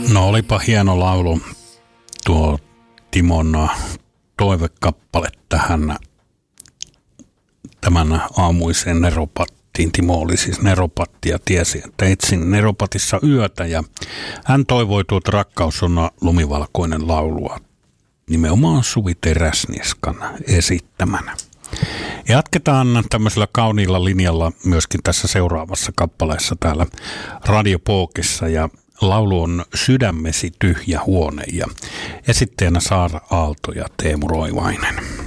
No olipa hieno laulu tuo Timon toivekappale tähän tämän aamuiseen Neropattiin. Timo oli siis Neropatti ja tiesi, että etsin Neropatissa yötä ja hän toivoi tuota Rakkaus on lumivalkoinen laulua nimenomaan Suvi Teräsniskan esittämänä. Jatketaan tämmöisellä kauniilla linjalla myöskin tässä seuraavassa kappaleessa täällä Radio Pookissa ja laulu on Sydämesi tyhjä huone ja esittäjänä Saara Aalto ja Teemu Roivainen.